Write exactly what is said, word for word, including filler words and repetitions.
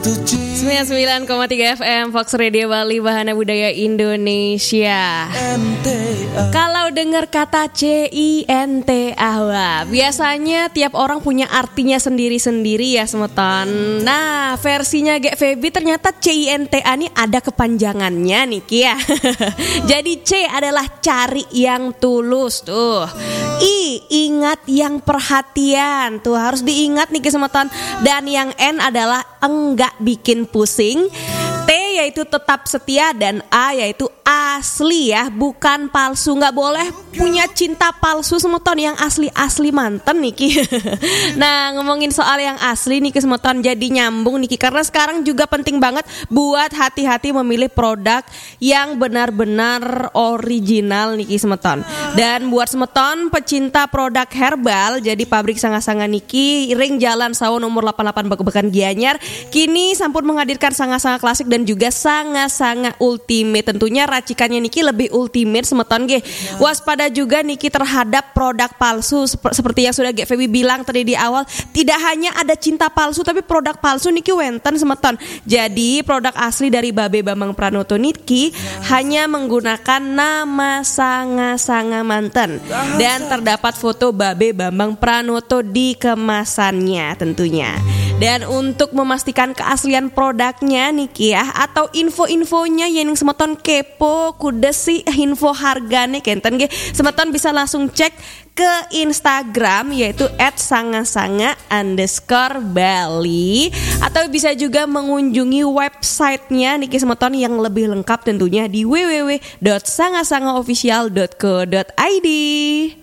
sembilan puluh sembilan koma tiga F M Fox Radio Bali, Bahana Budaya Indonesia. Kalau dengar kata C I N T A, wah, biasanya tiap orang punya artinya sendiri-sendiri ya semeton. Nah, versinya G Feby ternyata C I N T A ini ada kepanjangannya nih Kia. Jadi C adalah cari yang tulus tuh. I, ingat yang perhatian. Tuh harus diingat nih semeton. Dan yang N adalah enggak bikin pusing. T yaitu tetap setia. Dan A yaitu asli ya, bukan palsu. Nggak boleh punya cinta palsu semeton, yang asli-asli manten Niki. Nah, ngomongin soal yang asli Niki semeton, jadi nyambung Niki, karena sekarang juga penting banget buat hati-hati memilih produk yang benar-benar original Niki semeton. Dan buat semeton pecinta produk herbal, jadi pabrik sanga-sanga Niki ring Jalan Sawo nomor delapan puluh delapan Bakebekan Gianyar kini sampun menghadirkan sanga-sanga klasik dan juga sanga-sanga ultimate. Tentunya racikannya Niki lebih ultimate semeton ge. Waspada juga Niki terhadap produk palsu seperti yang sudah G Feby bilang tadi di awal. Tidak hanya ada cinta palsu, tapi produk palsu Niki wenten semeton. Jadi produk asli dari Babe Bambang Pranoto Niki hanya menggunakan nama sanga-sanga manten dan terdapat foto Babe Bambang Pranoto di kemasannya tentunya. Dan untuk memastikan keaslian produknya Niki ya, atau info-infonya yang semeton kepo kuda sih info harganya kenten ge, semeton bisa langsung cek ke Instagram yaitu et sanga-sanga underscore Bali, atau bisa juga mengunjungi websitenya Niki semeton yang lebih lengkap tentunya di w w w dot sanga sanga official dot co dot i d.